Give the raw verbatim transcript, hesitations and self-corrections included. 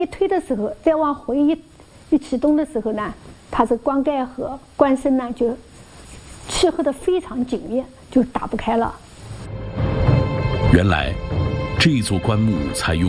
一推的时候，再往回一一启动的时候呢，它是棺盖和棺身呢就契合的非常紧密，就打不开了。 原来，这座棺木采用